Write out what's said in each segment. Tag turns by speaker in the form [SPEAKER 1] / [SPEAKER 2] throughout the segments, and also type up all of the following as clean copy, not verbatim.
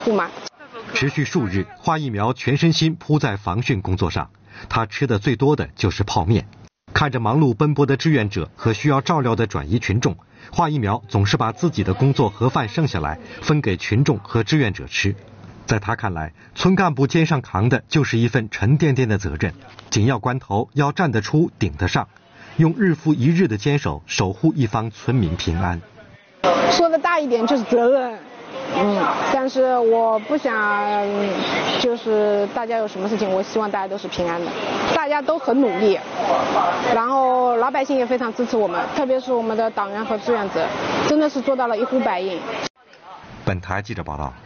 [SPEAKER 1] 不满。
[SPEAKER 2] 持续数日，华疫苗全身心扑在防汛工作上，他吃的最多的就是泡面。看着忙碌奔波的志愿者和需要照料的转移群众，华疫苗总是把自己的工作盒饭剩下来分给群众和志愿者吃。在他看来，村干部肩上扛的就是一份沉甸甸的责任，紧要关头要站得出顶得上，用日复一日的坚守守护一方村民平安。
[SPEAKER 1] 说的大一点就是责任，但是我不想就是大家有什么事情，我希望大家都是平安的，大家都很努力，然后老百姓也非常支持我们，特别是我们的党员和志愿者，真的是做到了一呼百应。
[SPEAKER 2] 本台记者报道。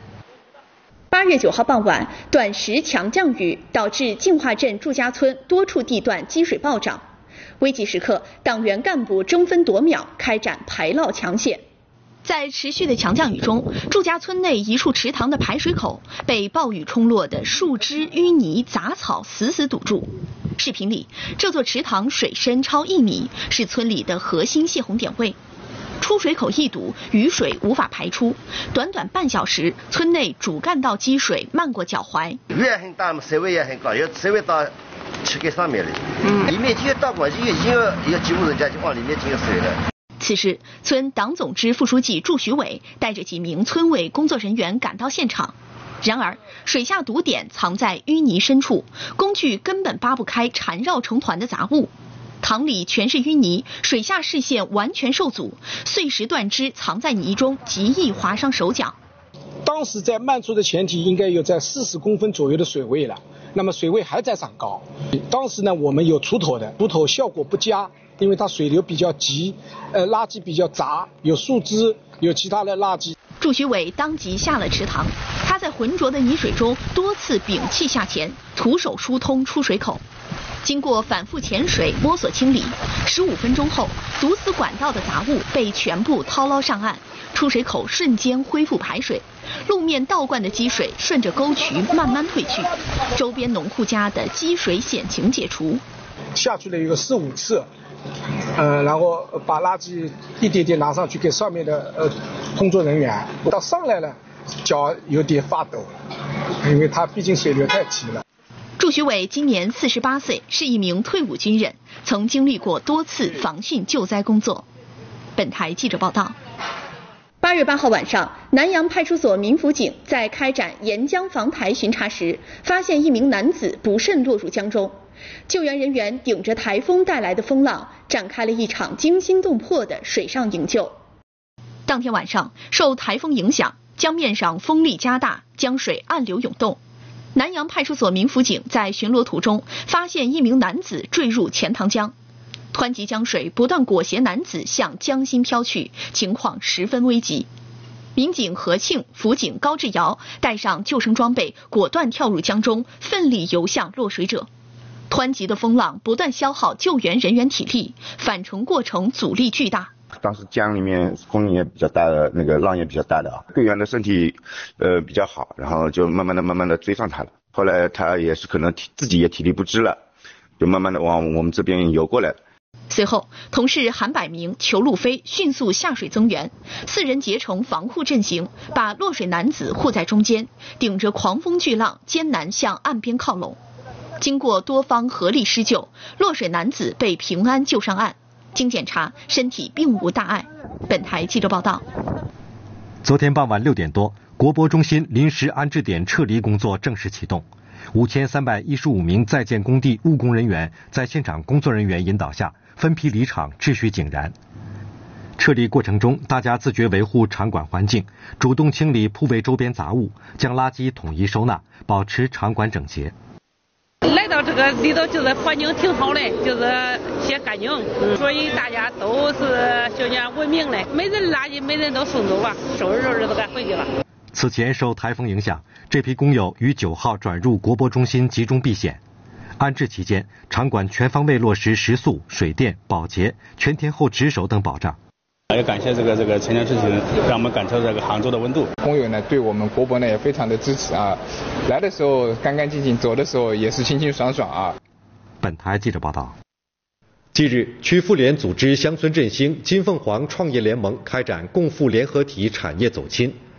[SPEAKER 3] 8月9号傍晚，短时强降雨导致净化镇祝家村多处地段积水暴涨，危急时刻，党员干部争分夺秒开展排涝抢险。在持续的强降雨中，祝家村内一处池塘的排水口被暴雨冲落的树枝、淤泥、杂草死死堵住。视频里，这座池塘水深超1米，是村里的核心泄洪点位。出水口一堵，雨水无法排出，短短半小时，村内主干道积水漫过脚踝。
[SPEAKER 4] 雨也很大嘛，水位也很高，有水位到膝盖上面了。里面就到过去已经有几户人家就往里面进水了。
[SPEAKER 3] 此时，村党总支副书记祝徐伟带着几名村委工作人员赶到现场。然而，水下堵点藏在淤泥深处，工具根本扒不开缠绕成团的杂物。塘里全是淤泥，水下视线完全受阻，碎石断枝藏在泥中，极易划伤手脚。
[SPEAKER 5] 当时在漫出的前提应该有在40公分左右的水位了，那么水位还在涨高。当时呢，我们有锄头的，锄头效果不佳，因为它水流比较急，垃圾比较杂，有树枝，有其他的垃圾。
[SPEAKER 3] 祝徐伟当即下了池塘，他在浑浊的泥水中多次屏气下潜，徒手疏通出水口。经过反复潜水摸索清理，15分钟后，堵死管道的杂物被全部掏捞上岸，出水口瞬间恢复排水，路面倒灌的积水顺着沟渠慢慢退去，周边农户家的积水险情解除。
[SPEAKER 5] 下去了有个4、5次，然后把垃圾一点点拿上去给上面的工作人员，到上来了，脚有点发抖，因为它毕竟水流太急了。
[SPEAKER 3] 祝徐伟今年48岁，是一名退伍军人，曾经历过多次防汛救灾工作。本台记者报道。8月8号晚上，南阳派出所民辅警在开展沿江防台巡查时，发现一名男子不慎落入江中。救援人员顶着台风带来的风浪，展开了一场惊心动魄的水上营救。当天晚上，受台风影响，江面上风力加大，江水暗流涌动。南阳派出所民辅警在巡逻途中，发现一名男子坠入钱塘江，湍急江水不断裹挟男子向江心飘去，情况十分危急。民警何庆、辅警高志尧带上救生装备，果断跳入江中，奋力游向落水者。湍急的风浪不断消耗救援人员体力，返程过程阻力巨大。
[SPEAKER 6] 当时江里面风也比较大的，那个浪也比较大的啊。队员的身体比较好，然后就慢慢的追上他了。后来他也是可能自己也体力不支了，就慢慢的往我们这边游过来了。
[SPEAKER 3] 随后，同事韩百明、裘路飞迅速下水增援，4人结成防护阵型，把落水男子护在中间，顶着狂风巨浪艰难向岸边靠拢。经过多方合力施救，落水男子被平安救上岸。经检查，身体并无大碍。本台记者报道。
[SPEAKER 2] 昨天傍晚6点多，国博中心临时安置点撤离工作正式启动。5315名在建工地务工人员在现场工作人员引导下分批离场，秩序井然。撤离过程中，大家自觉维护场馆环境，主动清理铺位周边杂物，将垃圾统一收纳，保持场馆整洁。
[SPEAKER 7] 来到这个里头就是环境挺好的，就是些干净，所以大家都是就讲文明的，每人垃圾每人都送走吧，收拾收拾都该回去了。
[SPEAKER 2] 此前受台风影响，这批工友于9号转入国博中心集中避险。安置期间，场馆全方位落实食宿、水电、保洁、全天候值守等保障。
[SPEAKER 8] 也感谢这个陈江事情，让我们感受这个杭州的温度。
[SPEAKER 9] 工友呢对我们国博呢也非常的支持啊，来的时候干干净净，走的时候也是清清爽爽啊。
[SPEAKER 2] 本台记者报道。近日，区妇联组织乡村振兴、金凤凰创业联盟开展共富联合体产业走亲。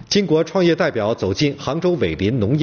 [SPEAKER 2] 金国创业代表走进杭州伟林农业